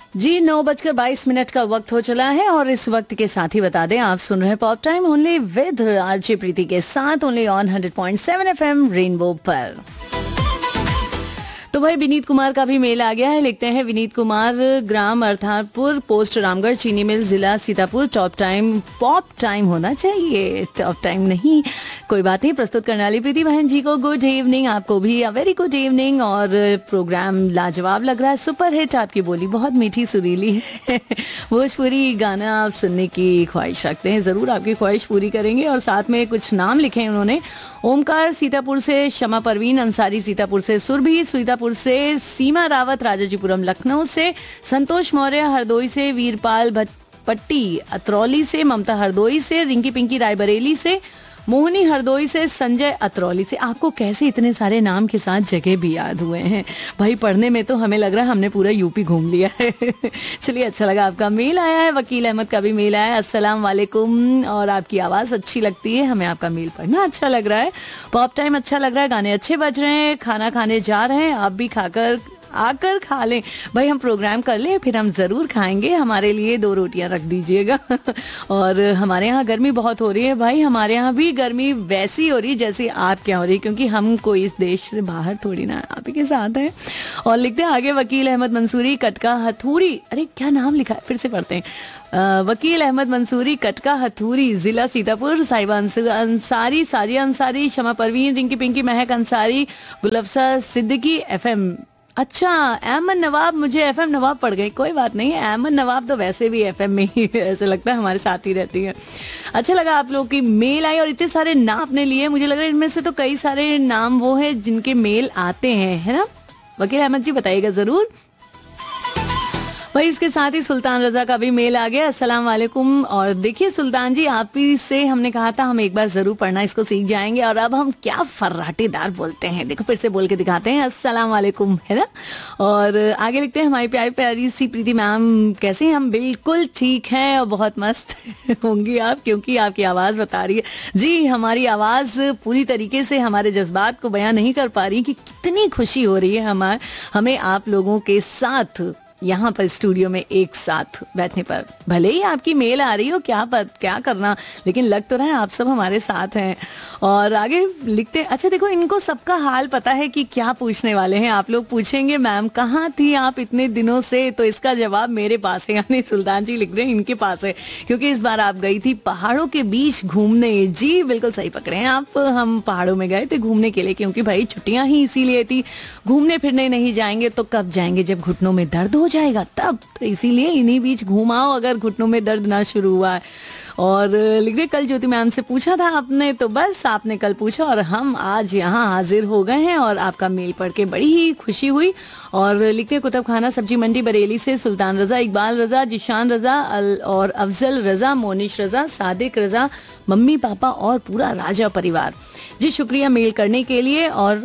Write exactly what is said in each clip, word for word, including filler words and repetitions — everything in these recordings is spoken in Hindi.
जी नौ बजकर बाईस मिनट का वक्त हो चला है और इस वक्त के साथ ही बता दें आप सुन रहे हैं pop time only with RJ प्रीति के साथ only on hundred point seven FM rainbow पर। तो भाई विनीत कुमार का भी मेल आ गया है। लिखते हैं विनीत कुमार, ग्राम अर्थापुर, पोस्ट रामगढ़, चीनी मिल, जिला Sitapur. Top time pop time होना चाहिए, टॉप टाइम नहीं, कोई बात नहीं। प्रस्तुत करने वाली प्रीति बहन जी को गुड इवनिंग, आपको भी अ वेरी गुड इवनिंग। और प्रोग्राम लाजवाब लग रहा है, सुपर हिट, आपकी बोली बहुत मीठी सुरीली है। भोजपुरी गाना आप सुनने की ख्वाहिश रखते हैं, जरूर आपकी ख्वाहिश पूरी करेंगे। और साथ में कुछ नाम लिखे हैं उन्होंने, ओमकार सीतापुर से, शमा परवीन अंसारी सीतापुर से, सुरभि सीतापुर से, सीमा रावत राजाजीपुरम लखनऊ से, संतोष मौर्य हरदोई से, वीरपाल पट्टी अतरौली से, ममता हरदोई से, रिंकी पिंकी रायबरेली से, मोहनी हरदोई से, संजय अतरौली से। आपको कैसे इतने सारे नाम के साथ जगह भी याद हुए हैं भाई? पढ़ने में तो हमें लग रहा है हमने पूरा यूपी घूम लिया है। चलिए, अच्छा लगा आपका मेल आया है। वकील अहमद का भी मेल आया है, अस्सलाम वालेकुम, और आपकी आवाज़ अच्छी लगती है, हमें आपका मेल पढ़ना अच्छा लग रहा है, पॉप टाइम अच्छा लग रहा है, गाने अच्छे बज रहे हैं, खाना खाने जा रहे हैं, आप भी खाकर आकर खा लें भाई। हम प्रोग्राम कर लें फिर हम ज़रूर खाएंगे, हमारे लिए दो रोटियां रख दीजिएगा। और हमारे यहाँ गर्मी बहुत हो रही है भाई, हमारे यहाँ भी गर्मी वैसी हो रही है जैसी आप क्या हो रही है, क्योंकि हम कोई इस देश से बाहर थोड़ी ना, आप ही के साथ हैं। और लिखते हैं आगे, वकील अहमद मंसूरी, कटका हथूरी, अरे क्या नाम लिखा है, फिर से पढ़ते हैं। आ, वकील अहमद मंसूरी, कटका हथूरी, जिला सीतापुर, साहिबा अंसारी, साजिया अंसारी, शमा परवीन, रिंकी पिंकी, महक अंसारी, गुलफसा सिद्दीकी, एफएम। अच्छा, अहमद नवाब, मुझे एफएम नवाब पड़ गई, कोई बात नहीं है, अहमद नवाब तो वैसे भी एफएम में ही ऐसे लगता है हमारे साथ ही रहती है। अच्छा लगा आप लोगों की मेल आई और इतने सारे नाम अपने लिए, मुझे लग रहा है इनमें से तो कई सारे नाम वो हैं जिनके मेल आते हैं, है ना? वकील अहमद जी बताइएगा जरूर भाई। इसके साथ ही सुल्तान रजा का भी मेल आ गया, अस्सलाम वालेकुम। और देखिए सुल्तान जी, आप ही से हमने कहा था हम एक बार जरूर पढ़ना इसको सीख जाएंगे, और अब हम क्या फर्राटेदार बोलते हैं, देखो फिर से बोल के दिखाते हैं, अस्सलाम वालेकुम, है ना? और आगे लिखते हैं, हमारी प्यारी प्यारी सी प्रीति मैम कैसे हैं? हम बिल्कुल ठीक हैं और बहुत मस्त होंगी आप, क्योंकि आपकी आवाज़ बता रही है। जी, हमारी आवाज़ पूरी तरीके से हमारे जज्बात को बयां नहीं कर पा रही कि कितनी खुशी हो रही है हमारे हमें आप लोगों के साथ यहाँ पर स्टूडियो में एक साथ बैठने पर। भले ही आपकी मेल आ रही हो, क्या पत, क्या करना, लेकिन लग तो रहा है आप सब हमारे साथ हैं। और आगे लिखते, अच्छा देखो, इनको सबका हाल पता है कि क्या पूछने वाले हैं। आप लोग पूछेंगे मैम कहाँ थी आप इतने दिनों से, तो इसका जवाब मेरे पास है, यानी सुल्तान जी लिख रहे हैं इनके पास है, क्योंकि इस बार आप गई थी पहाड़ों के बीच घूमने। जी बिल्कुल सही पकड़े हैं आप, हम पहाड़ों में गए थे घूमने के लिए, क्योंकि भाई छुट्टियां ही इसीलिए थी, घूमने फिरने नहीं जाएंगे तो कब जाएंगे, जब घुटनों में दर्द हो जाएगा तब, तो इसीलिए इन्हीं बीच घुमाओ अगर घुटनों में दर्द ना शुरू हुआ है। और लिख दे, कल ज्योति मैम से पूछा था आपने, तो बस आपने कल पूछा और हम आज यहाँ हाजिर हो गए हैं, और आपका मेल पढ़ के बड़ी ही खुशी हुई। और लिखते हैं, कुतुब खाना सब्जी मंडी बरेली से सुल्तान रजा, इकबाल रजा, जिशान रजा और अफजल रजा, मोनिश रजा, सादिक रजा, मम्मी पापा और पूरा राजा परिवार। जी शुक्रिया मेल करने के लिए। और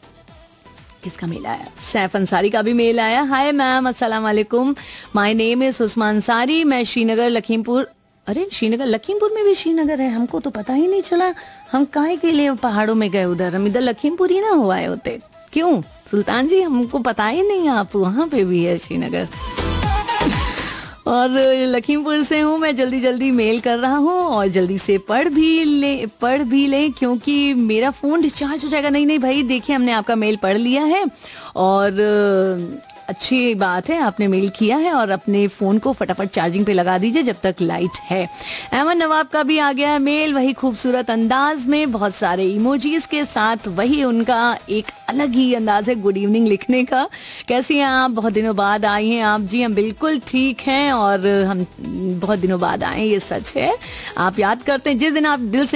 किसका मेल आया? सैफ अंसारी का भी मेल आया। हाय मैम, अस्सलाम वालेकुम, my name is Usman Ansari, मैं श्रीनगर लखीमपुर, अरे श्रीनगर लखीमपुर में भी श्रीनगर है, हमको तो पता ही नहीं चला, हम काहे के लिए पहाड़ों में गए उधर, हम इधर लखीमपुर ही ना हो आए होते। क्यों सुल्तान जी, हमको पता ही नहीं, आप वहां पे भी है श्रीनगर। और लखीमपुर से हूँ मैं, जल्दी जल्दी मेल कर रहा हूँ और जल्दी से पढ़ भी ले पढ़ भी ले क्योंकि मेरा फ़ोन डिस्चार्ज हो जाएगा। नहीं नहीं भाई, देखिए हमने आपका मेल पढ़ लिया है और अच्छी बात है, आपने मेल किया है, और अपने फ़ोन को फटाफट चार्जिंग पे लगा दीजिए जब तक लाइट है। अहमद नवाब का भी आ गया है मेल, वही खूबसूरत अंदाज में, बहुत सारे इमोजीज के साथ, वही उनका एक अलग ही अंदाज है गुड इवनिंग लिखने का। कैसी हैं आप? बहुत दिनों बाद आई हैं आप। जी हम बिल्कुल ठीक हैं, और हम बहुत दिनों बाद आए, ये सच है। आप याद करते हैं जिस दिन आप दिल से